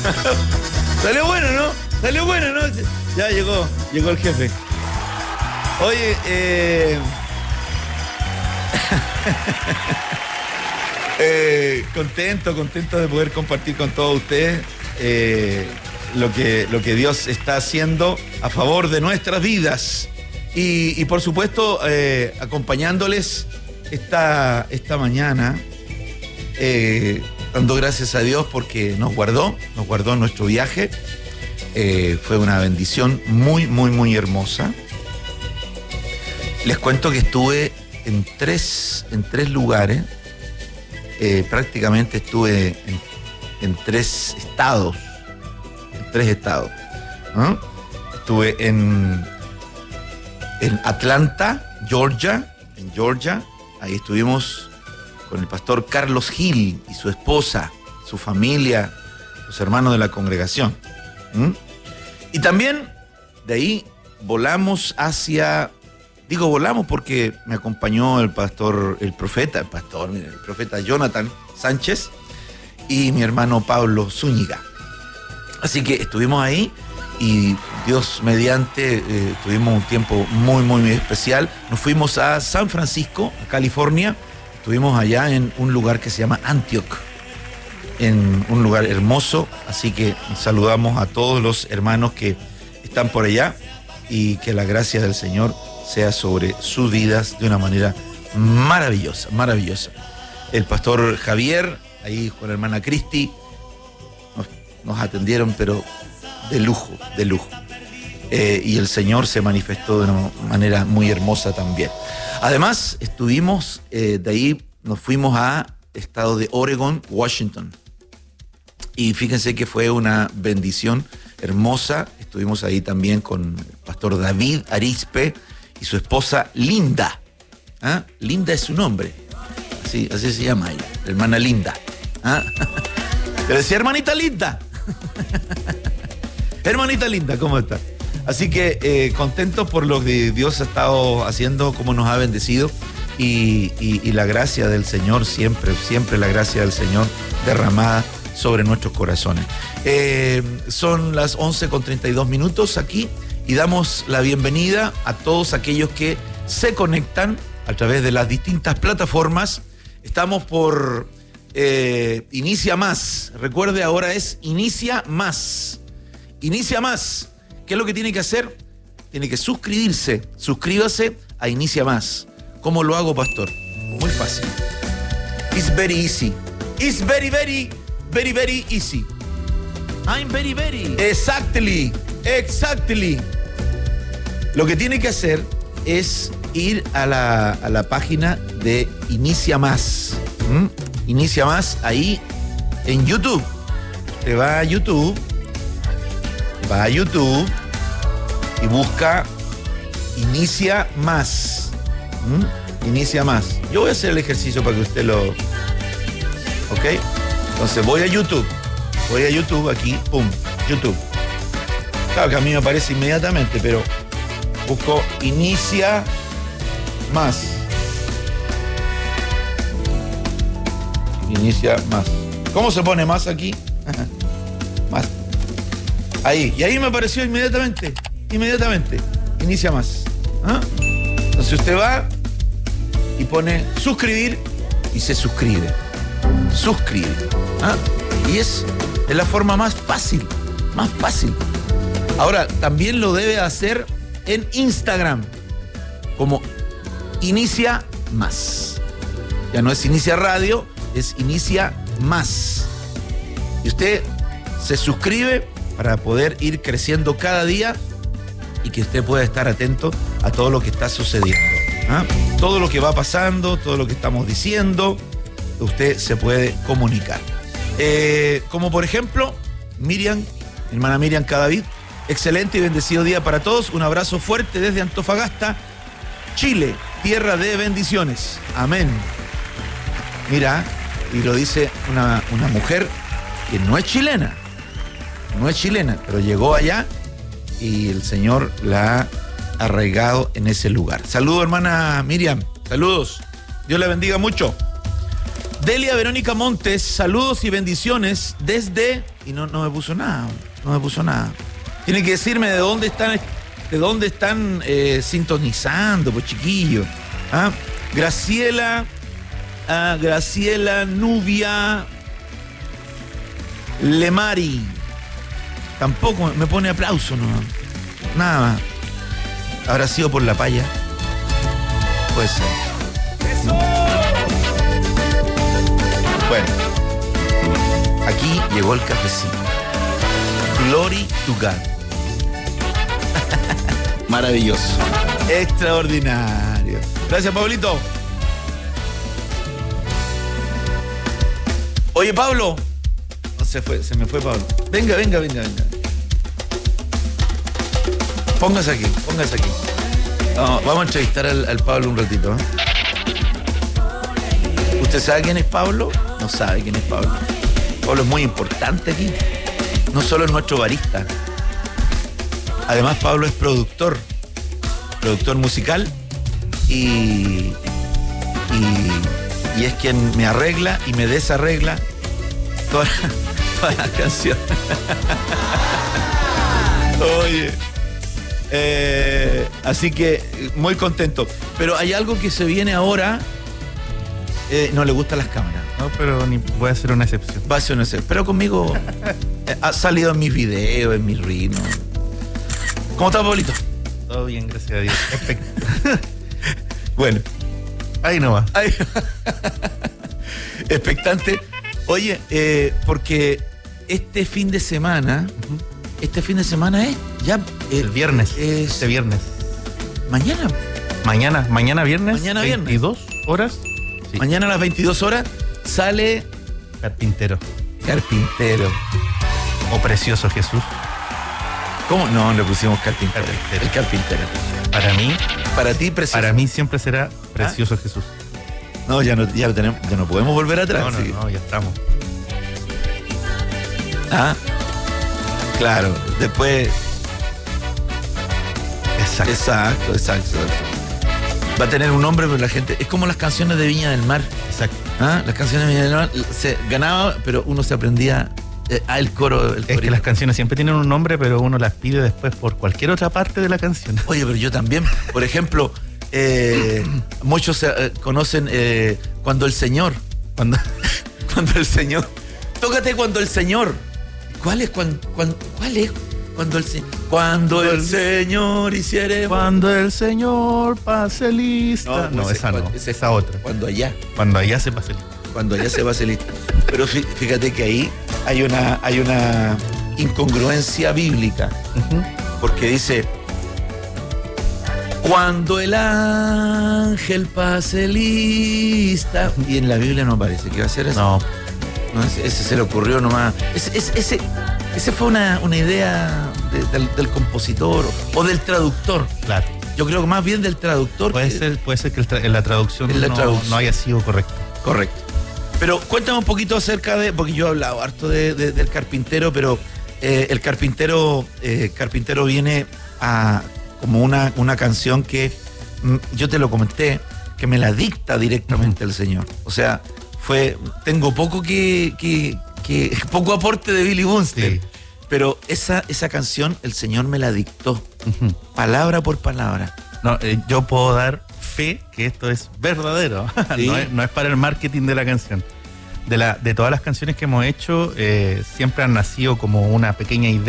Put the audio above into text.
Salió bueno, ¿no? Salió bueno, ¿no? Ya llegó el jefe. Oye, contento de poder compartir con todos ustedes lo que Dios está haciendo a favor de nuestras vidas y por supuesto acompañándoles esta mañana, dando gracias a Dios porque nos guardó en nuestro viaje. Fue una bendición muy hermosa. Les cuento que estuve en tres lugares. Prácticamente estuve en tres estados. ¿No? Estuve en Atlanta, Georgia. En Georgia, ahí estuvimos con el pastor Carlos Gil y su esposa, su familia, los hermanos de la congregación. Y también de ahí volamos volamos porque me acompañó el profeta Jonathan Sánchez y mi hermano Pablo Zúñiga. Así que estuvimos ahí y Dios mediante tuvimos un tiempo muy especial. Nos fuimos a San Francisco, a California. Estuvimos allá en un lugar que se llama Antioch, en un lugar hermoso. Así que saludamos a todos los hermanos que están por allá y que la gracia del Señor sea sobre sus vidas de una manera maravillosa. El pastor Javier, ahí con la hermana Cristi, nos atendieron, pero de lujo. Y el Señor se manifestó de una manera muy hermosa también. Además, estuvimos, de ahí nos fuimos a estado de Oregon, Washington. Y fíjense que fue una bendición hermosa. Estuvimos ahí también con el pastor David Arizpe y su esposa Linda. Linda es su nombre. Así se llama ella, la hermana Linda. Te decía hermanita Linda. Hermanita Linda, ¿cómo está? Así que contentos por lo que Dios ha estado haciendo, cómo nos ha bendecido y la gracia del Señor, siempre la gracia del Señor derramada sobre nuestros corazones. Son las 11:32 aquí y damos la bienvenida a todos aquellos que se conectan a través de las distintas plataformas. Estamos por Inicia Más. Recuerde, ahora es Inicia Más. Inicia Más. ¿Qué es lo que tiene que hacer? Tiene que suscribirse. Suscríbase a Inicia Más. ¿Cómo lo hago, pastor? Muy fácil. It's very easy. It's very easy. I'm very. Exactly. Lo que tiene que hacer es ir a la página de Inicia Más. Inicia Más ahí en YouTube. Usted va a YouTube y busca Inicia Más. Inicia Más. Yo voy a hacer el ejercicio para que usted lo... ¿Ok? Entonces voy a YouTube aquí, pum, YouTube. Claro que a mí me aparece inmediatamente, pero busco Inicia Más. Inicia Más. ¿Cómo se pone más aquí? Más. Ahí. Y ahí me apareció inmediatamente. Inicia Más. Entonces usted va y pone suscribir y se suscribe. Y es la forma más fácil. Ahora, también lo debe hacer en Instagram, como Inicia Más. Ya no es Inicia Radio, es Inicia Más. Y usted se suscribe para poder ir creciendo cada día y que usted pueda estar atento a todo lo que está sucediendo. Todo lo que va pasando, todo lo que estamos diciendo, usted se puede comunicar. Como por ejemplo, hermana Miriam Cadavid, excelente y bendecido día para todos. Un abrazo fuerte desde Antofagasta, Chile, tierra de bendiciones. Amén. Mira, y lo dice una mujer que no es chilena, pero llegó allá y el Señor la ha arraigado en ese lugar. Saludos, hermana Miriam, saludos. Dios la bendiga mucho. Delia Verónica Montes, saludos y bendiciones desde... Y no me puso nada, Tiene que decirme de dónde están sintonizando, pues chiquillos. ¿Ah? Graciela Nubia Lemari. Tampoco me pone aplauso, no. Nada más. ¿Habrá sido por la paya? Puede ser. Bueno, aquí llegó el cafecito. Glory to God. Maravilloso. Extraordinario. Gracias, Pablito. Oye, Pablo. No se me fue Pablo. Venga. Póngase aquí. No, vamos a entrevistar al Pablo un ratito. ¿Usted sabe quién es Pablo? No sabe quién es Pablo. Pablo es muy importante aquí. No solo es nuestro barista. Además, Pablo es productor musical y es quien me arregla y me desarregla todas las canciones. Oye. Así que muy contento. Pero hay algo que se viene ahora. No le gustan las cámaras. No, pero voy a hacer una excepción. Va a ser una excepción. Pero conmigo ha salido en mis videos, en mis rinos. ¿Cómo está, Pablito? Todo bien, gracias a Dios. Bueno. Ahí nomás. Expectante. Oye, porque este fin de semana es ya... el viernes. Este viernes. Mañana. Mañana viernes. Mañana viernes. 22 horas. Sí. Mañana a las 22 horas sale... Carpintero. O Precioso Jesús. ¿Cómo? No, le pusimos Carpintero. El Carpintero. Para mí. Para ti, Precioso. Para mí siempre será Precioso Jesús. No, ya no podemos volver atrás. No, ya estamos. Claro, después... Exacto. Va a tener un nombre, pero la gente... Es como las canciones de Viña del Mar. Exacto. Las canciones de Viña del Mar se ganaba, pero uno se aprendía el coro. Es que las canciones siempre tienen un nombre, pero uno las pide después por cualquier otra parte de la canción. Oye, pero yo también. Por ejemplo, muchos conocen Cuando el Señor. Cuando el Señor. Tócate Cuando el Señor. ¿Cuál es? ¿Cuál es? Cuando el Señor hiciere... Cuando el Señor pase lista. No, esa no. Esa otra. Cuando allá se pase lista. Cuando allá se pase lista. Pero fíjate que ahí hay una incongruencia bíblica. Porque dice... Cuando el ángel pase lista... Y en la Biblia no aparece. ¿Qué va a ser eso? No, ese se le ocurrió nomás. Ese fue una idea del compositor o del traductor. Claro. Yo creo que más bien del traductor. Puede ser que la traducción no haya sido correcta. Correcto. Pero cuéntame un poquito acerca porque yo he hablado harto del Carpintero, pero el Carpintero viene a como una canción que yo te lo comenté, que me la dicta directamente el Señor. O sea, tengo poco poco aporte de Billy Bunster, sí. Pero esa canción el Señor me la dictó, palabra por palabra. No, yo puedo dar fe que esto es verdadero. ¿Sí? No es para el marketing de la canción. De todas las canciones que hemos hecho, siempre han nacido como una pequeña idea.